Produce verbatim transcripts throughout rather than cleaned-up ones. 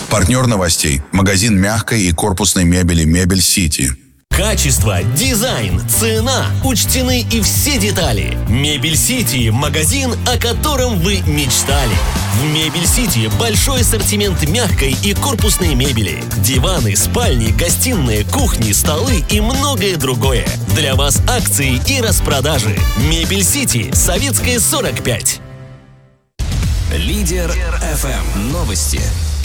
Партнер новостей – магазин мягкой и корпусной мебели «Мебель Сити». Качество, дизайн, цена – учтены и все детали. «Мебель Сити» – магазин, о котором вы мечтали. В «Мебель Сити» большой ассортимент мягкой и корпусной мебели. Диваны, спальни, гостиные, кухни, столы и многое другое. Для вас акции и распродажи. «Мебель Сити», Советская, сорок пять. Лидер эф эм. Новости.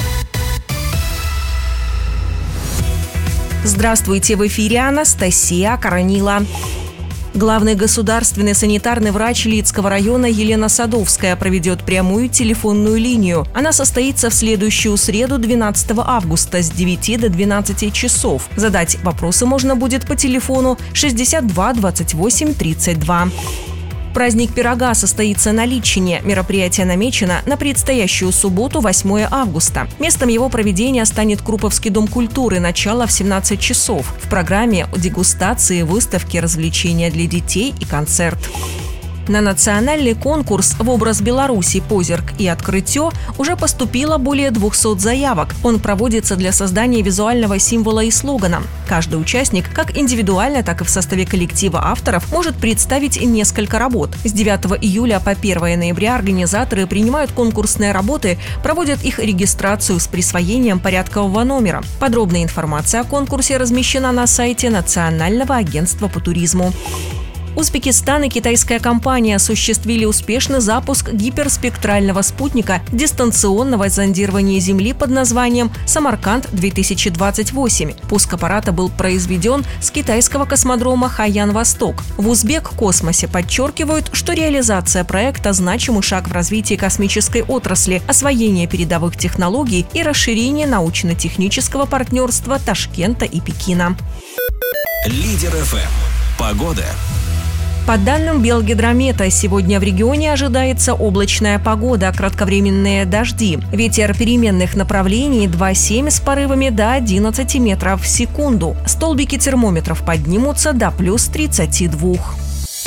Здравствуйте, в эфире Анастасия Коронила. Главный государственный санитарный врач Лидского района Елена Садовская проведет прямую телефонную линию. Она состоится в следующую среду, двенадцатого августа, с девяти до двенадцати часов. Задать вопросы можно будет по телефону шестьдесят два двадцать восемь тридцать два. Праздник пирога состоится на Литчине. Мероприятие намечено на предстоящую субботу, восьмого августа. Местом его проведения станет Круповский дом культуры. Начало в семнадцать часов. В программе дегустации, выставки, развлечения для детей и концерт. На национальный конкурс в образ Беларуси «Позерк и открытие» уже поступило более двухсот заявок. Он проводится для создания визуального символа и слогана. Каждый участник, как индивидуально, так и в составе коллектива авторов, может представить несколько работ. С девятого июля по первого ноября организаторы принимают конкурсные работы, проводят их регистрацию с присвоением порядкового номера. Подробная информация о конкурсе размещена на сайте Национального агентства по туризму. Узбекистан и китайская компания осуществили успешный запуск гиперспектрального спутника дистанционного зондирования Земли под названием «Самарканд-две тысячи двадцать восемь». Пуск аппарата был произведен с китайского космодрома Хаян-Восток. В Узбек-космосе подчеркивают, что реализация проекта – значимый шаг в развитии космической отрасли, освоение передовых технологий и расширение научно-технического партнерства Ташкента и Пекина. Лидер эф эм. Погода. По данным Белгидромета, сегодня в регионе ожидается облачная погода, кратковременные дожди. Ветер переменных направлений два семь с порывами до одиннадцати метров в секунду. Столбики термометров поднимутся до плюс тридцати двух.